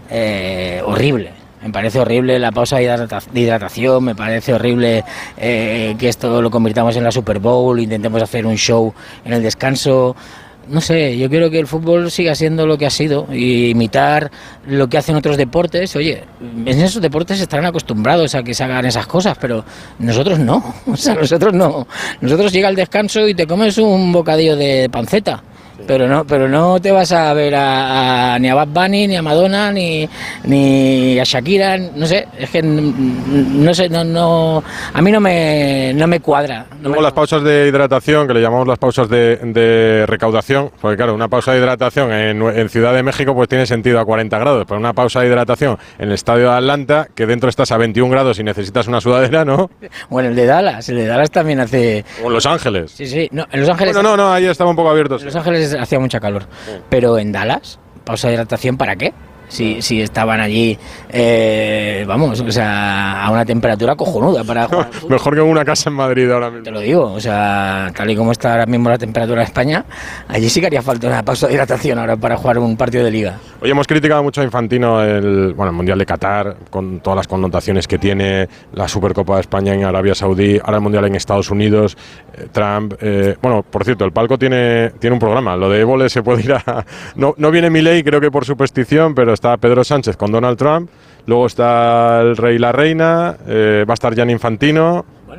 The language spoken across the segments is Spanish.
horrible. Me parece horrible la pausa de hidratación, me parece horrible que esto lo convirtamos en la Super Bowl, intentemos hacer un show en el descanso. No sé, yo quiero que el fútbol siga siendo lo que ha sido y imitar lo que hacen otros deportes. Oye, en esos deportes estarán acostumbrados a que se hagan esas cosas, pero nosotros no, o sea, nosotros no. Nosotros llega el descanso y te comes un bocadillo de panceta. Pero no te vas a ver ni a Bad Bunny, ni a Madonna, ni a Shakira, no sé, es que no sé, a mí no me cuadra. Luego las pausas de hidratación, que le llamamos las pausas de recaudación, porque claro, una pausa de hidratación en Ciudad de México pues tiene sentido a 40 grados, pero una pausa de hidratación en el estadio de Atlanta, que dentro estás a 21 grados y necesitas una sudadera, ¿no? Bueno, el de Dallas también hace... O en Los Ángeles. Sí, no, en Los Ángeles... Bueno, no, ahí estaba un poco abierto. En Los Ángeles hacía mucha calor, pero en Dallas, pausa de hidratación, ¿para qué? Si estaban allí, vamos, o sea, a una temperatura cojonuda para jugar. Mejor que en una casa en Madrid ahora mismo. Te lo digo, o sea, tal y como está ahora mismo la temperatura de España, allí sí que haría falta una pausa de hidratación ahora para jugar un partido de liga. Oye, hemos criticado mucho a Infantino el Mundial de Qatar, con todas las connotaciones que tiene, la Supercopa de España en Arabia Saudí, ahora el Mundial en Estados Unidos, Trump. Bueno, por cierto, el palco tiene un programa, lo de Évole se puede ir a... No viene Milei, creo que por superstición, pero está Pedro Sánchez con Donald Trump, luego está el rey y la reina, va a estar Gianni Infantino. Bueno,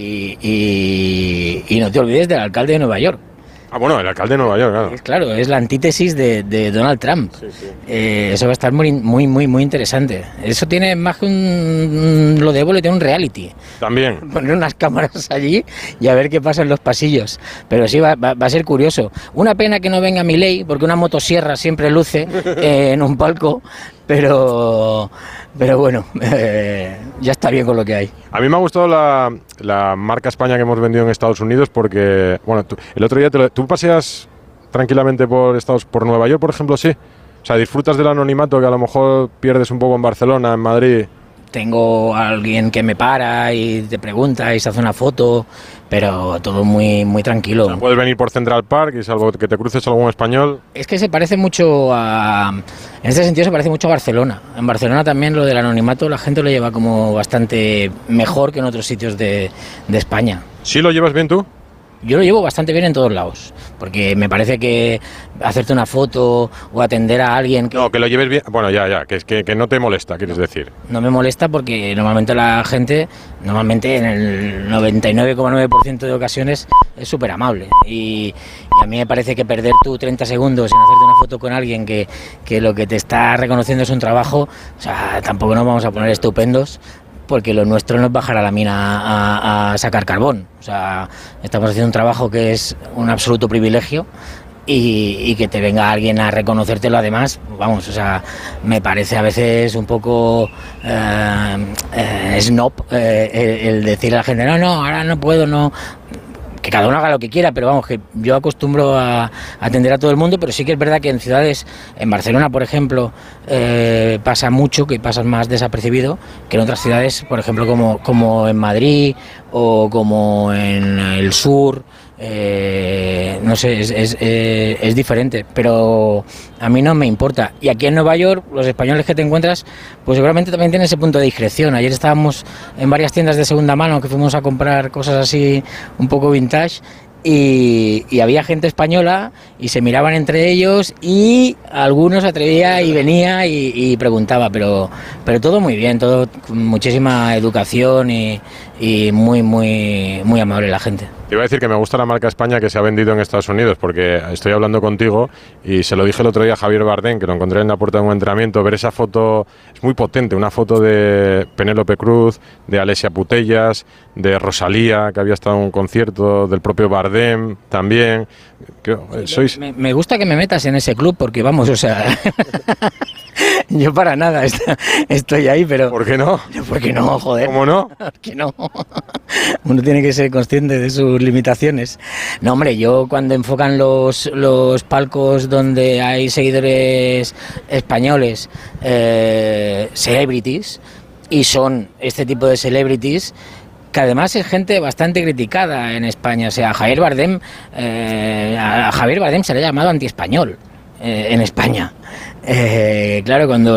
y no te olvides del alcalde de Nueva York. Ah, bueno, el alcalde de Nueva York, claro. Claro, es la antítesis de Donald Trump. Sí. Eso va a estar muy interesante. Eso tiene más que lo de Évole, tiene un reality. También. Poner unas cámaras allí y a ver qué pasa en los pasillos. Pero sí, va a ser curioso. Una pena que no venga Milei, porque una motosierra siempre luce en un palco, pero bueno, ya está bien con lo que hay. A mí me ha gustado la marca España que hemos vendido en Estados Unidos porque, bueno, el otro día ¿tú paseas tranquilamente por Nueva York, por ejemplo, sí? O sea, disfrutas del anonimato que a lo mejor pierdes un poco en Barcelona, en Madrid. Tengo a alguien que me para y te pregunta y se hace una foto, pero todo muy tranquilo. O sea, puedes venir por Central Park y salvo que te cruces algún español. Es que se parece mucho en este sentido se parece mucho a Barcelona. En Barcelona también lo del anonimato la gente lo lleva como bastante mejor que en otros sitios de España. ¿Sí lo llevas bien tú? Yo lo llevo bastante bien en todos lados, porque me parece que hacerte una foto o atender a alguien... No, que lo lleves bien, bueno, que no te molesta, quieres decir. No me molesta porque normalmente la gente, en el 99,9% de ocasiones, es súper amable. Y a mí me parece que perder tú 30 segundos en hacerte una foto con alguien que lo que te está reconociendo es un trabajo, o sea, tampoco nos vamos a poner estupendos, porque lo nuestro no es bajar a la mina a sacar carbón. O sea, estamos haciendo un trabajo que es un absoluto privilegio y que te venga alguien a reconocértelo además, vamos, o sea, me parece a veces un poco snob el decir a la gente, no, ahora no puedo, no... Que cada uno haga lo que quiera, pero vamos, que yo acostumbro a atender a todo el mundo, pero sí que es verdad que en ciudades, en Barcelona, por ejemplo, pasa mucho, que pasas más desapercibido que en otras ciudades, por ejemplo, como en Madrid o como en el sur. No sé, es diferente, pero a mí no me importa. Y aquí en Nueva York, los españoles que te encuentras, pues seguramente también tienen ese punto de discreción. Ayer estábamos en varias tiendas de segunda mano que fuimos a comprar cosas así un poco vintage y había gente española y se miraban entre ellos y algunos se atrevía y venía y preguntaba, pero todo muy bien, todo con muchísima educación y muy amable la gente. Te iba a decir que me gusta la marca España que se ha vendido en Estados Unidos, porque estoy hablando contigo y se lo dije el otro día a Javier Bardem, que lo encontré en la puerta de un entrenamiento. Ver esa foto es muy potente, una foto de Penélope Cruz, de Alessia Putellas, de Rosalía, que había estado en un concierto, del propio Bardem también. Me gusta que me metas en ese club, porque vamos, o sea... Yo para nada estoy ahí, pero... ¿Por qué no? ¿Por qué no, joder? ¿Cómo no? ¿Por qué no? Uno tiene que ser consciente de sus limitaciones. No, hombre, yo cuando enfocan los palcos donde hay seguidores españoles, celebrities, y son este tipo de celebrities, que además es gente bastante criticada en España. O sea, a Javier Bardem se le ha llamado antiespañol en España. Claro, cuando